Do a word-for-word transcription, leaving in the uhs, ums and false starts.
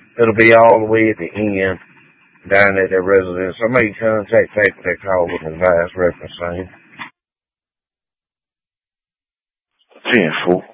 It'll be all the way at the end, down at their residence. I made contact people that called with advice reference same. ten four.